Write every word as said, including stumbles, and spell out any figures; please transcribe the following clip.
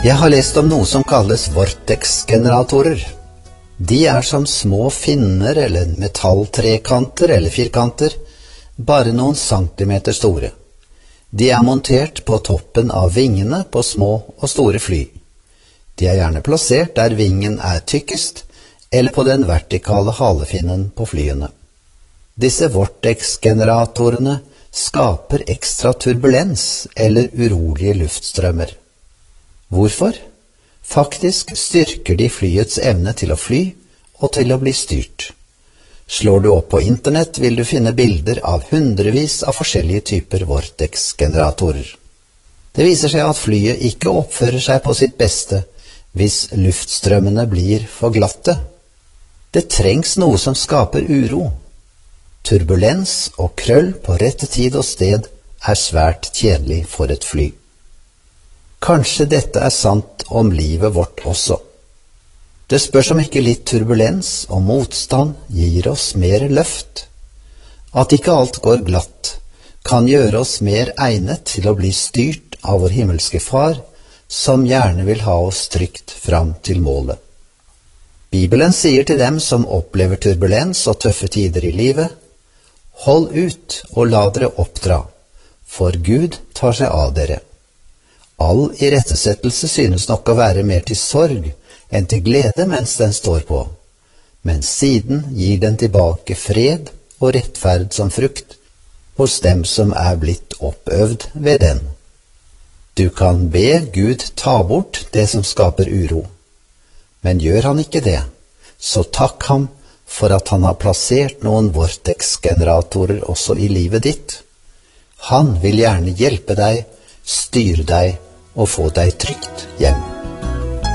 Jeg har lest om noe som kalles vortex-generatorer. De er som små finner eller metalltrekanter eller firkanter, bare noen centimeter store. De er montert på toppen av vingene på små og store fly. De er gjerne plassert der vingen er tykkest, eller på den vertikale halefinnen på flyene. Disse vortex-generatorene skaper ekstra turbulens eller urolige luftstrømmer. Hvorfor? Faktisk styrker de flyets evne til å fly og til å bli styrt. Slår du opp på internett vil du finne bilder av hundrevis av forskjellige typer vortex-generatorer. Det viser seg at flyet ikke oppfører seg på sitt beste hvis luftstrømmene blir for glatte. Det trengs noe som skaper uro. Turbulens og krøll på rette tid og sted er svært kjedelig for et fly. Kanskje dette er sant om livet vårt også. Det spørs om ikke litt turbulens og motstand gir oss mer løft. At ikke alt går glatt, kan gjøre oss mer egnet til å bli styrt av vår himmelske Far, som gjerne vil ha oss trygt fram til målet. Bibelen sier til dem som opplever turbulens og tøffe tider i livet, hold ut og la dere oppdra, for Gud tar seg av dere. All irettesettelse synes nok å være mer til sorg enn til glede mens den står på, men siden gir den tilbake fred og rettferd som frukt hos dem som er blitt oppøvd ved den. Du kan be Gud ta bort det som skaper uro, men gjør han ikke det, så takk ham for at han har plassert noen vortex-generatorer også i livet ditt. Han vil gjerne hjelpe deg, styre deg og få deg trygt hjem.